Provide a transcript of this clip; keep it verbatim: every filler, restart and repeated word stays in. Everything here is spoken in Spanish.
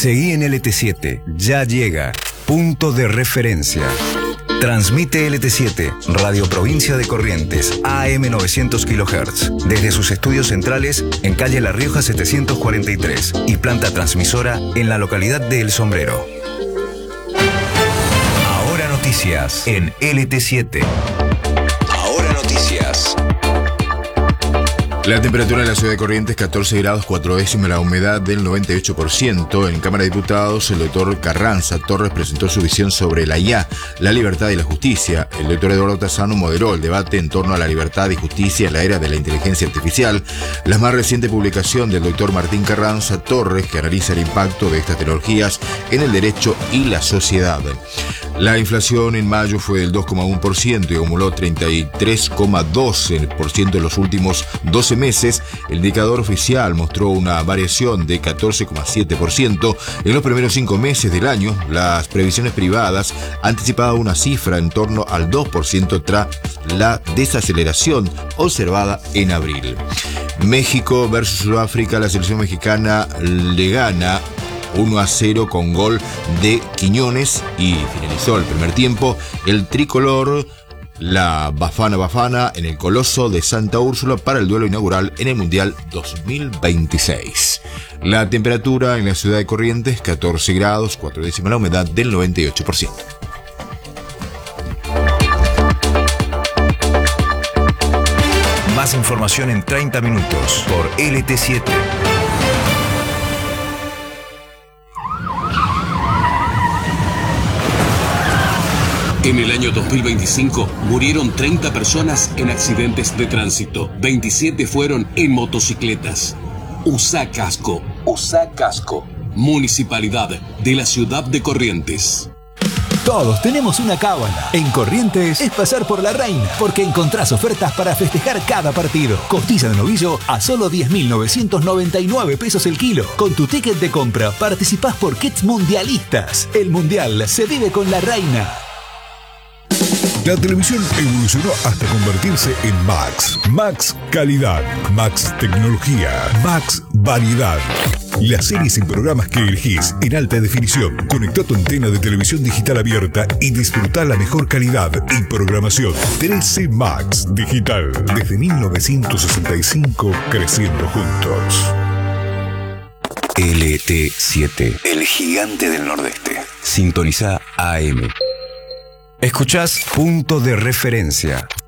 Seguí en L T siete. Ya llega. Punto de referencia. Transmite L T siete, Radio Provincia de Corrientes, A M novecientos kilohertz, desde sus estudios centrales en calle La Rioja setecientos cuarenta y tres y planta transmisora en la localidad de El Sombrero. Ahora noticias en L T siete. Ahora noticias. La temperatura en la ciudad de Corrientes, catorce grados cuatro décimas, la humedad del noventa y ocho por ciento. En Cámara de Diputados, el doctor Carranza Torres presentó su visión sobre la I A, la libertad y la justicia. El doctor Eduardo Tassano moderó el debate en torno a la libertad y justicia en la era de la inteligencia artificial. La más reciente publicación del doctor Martín Carranza Torres, que analiza el impacto de estas tecnologías en el derecho y la sociedad. La inflación en mayo fue del dos coma uno por ciento y acumuló treinta y tres coma doce por ciento en los últimos doce meses. El indicador oficial mostró una variación de catorce coma siete por ciento en los primeros cinco meses del año. Las previsiones privadas anticipaban una cifra en torno al dos por ciento tras la desaceleración observada en abril. México versus Sudáfrica, la selección mexicana le gana uno a cero con gol de Quiñones y finalizó el primer tiempo. El tricolor, la Bafana Bafana, en el Coloso de Santa Úrsula para el duelo inaugural en el Mundial dos mil veintiséis. La temperatura en la ciudad de Corrientes, catorce grados cuatro décimas, la humedad del noventa y ocho por ciento. Más información en treinta minutos por L T siete. En el año dos mil veinticinco murieron treinta personas en accidentes de tránsito. veintisiete fueron en motocicletas. Usa casco. Usa casco. Municipalidad de la ciudad de Corrientes. Todos tenemos una cábala. En Corrientes es pasar por la reina, porque encontrás ofertas para festejar cada partido. Costilla de novillo a solo diez mil novecientos noventa y nueve pesos el kilo. Con tu ticket de compra participás por kits mundialistas. El mundial se vive con la reina. La televisión evolucionó hasta convertirse en Max. Max Calidad, Max Tecnología, Max Variedad. Las series y programas que elegís en alta definición. Conectá tu antena de televisión digital abierta y disfrutá la mejor calidad y programación. trece Max Digital. Desde mil novecientos sesenta y cinco, creciendo juntos. L T siete, el gigante del nordeste. Sintoniza A M. Escuchás Punto de Referencia